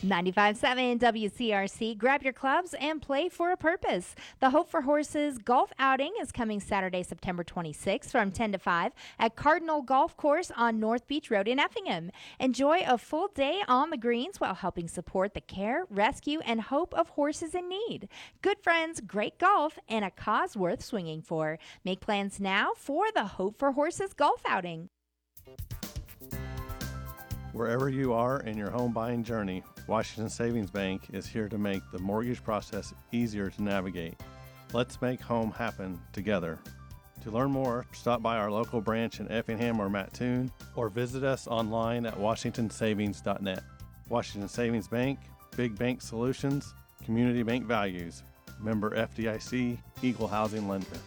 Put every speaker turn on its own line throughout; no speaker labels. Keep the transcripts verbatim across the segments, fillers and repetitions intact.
ninety-five point seven W C R C. Grab your clubs and play for a purpose. The Hope for Horses golf outing is coming Saturday, September twenty-sixth from ten to five at Cardinal Golf Course on North Beach Road in Effingham. Enjoy a full day on the greens while helping support the care, rescue, and hope of horses in need. Good friends, great golf, and a cause worth swinging for. Make plans now for the Hope for Horses golf outing.
Wherever you are in your home buying journey, Washington Savings Bank is here to make the mortgage process easier to navigate. Let's make home happen together. To learn more, stop by our local branch in Effingham or Mattoon, or visit us online at washington savings dot net. Washington Savings Bank, Big Bank Solutions, Community Bank Values. Member F D I C, Equal Housing Lender.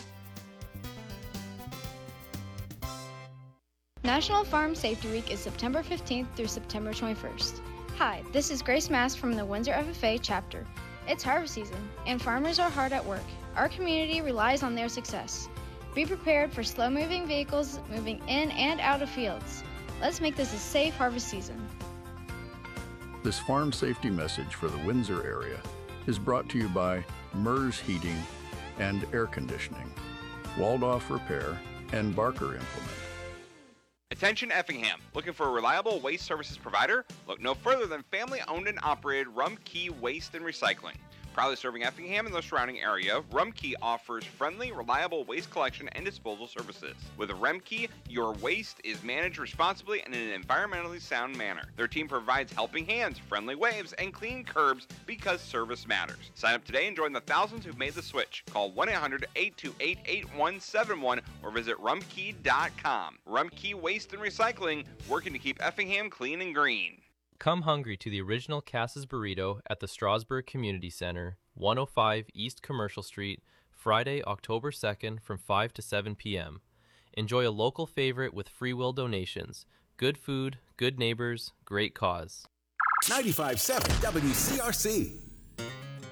National Farm Safety Week is September fifteenth through September twenty-first. Hi, this is Grace Mass from the Windsor F F A chapter. It's harvest season, and farmers are hard at work. Our community relies on their success. Be prepared for slow-moving vehicles moving in and out of fields. Let's make this a safe harvest season.
This farm safety message for the Windsor area is brought to you by MERS Heating and Air Conditioning, Waldorf Repair, and Barker Implement.
Attention Effingham, looking for a reliable waste services provider? Look no further than family-owned and operated Rumpke Waste and Recycling. Proudly serving Effingham and the surrounding area, Rumpke offers friendly, reliable waste collection and disposal services. With Rumpke, your waste is managed responsibly and in an environmentally sound manner. Their team provides helping hands, friendly waves, and clean curbs because service matters. Sign up today and join the thousands who've made the switch. Call one eight hundred, eight two eight, eight one seven one or visit rumpke dot com. Rumpke Waste and Recycling, working to keep Effingham clean and green.
Come hungry to the original Cass's Burrito at the Strasburg Community Center, one oh five East Commercial Street, Friday, October second from five to seven p.m. Enjoy a local favorite with free will donations. Good food, good neighbors, great cause.
ninety-five point seven W C R C.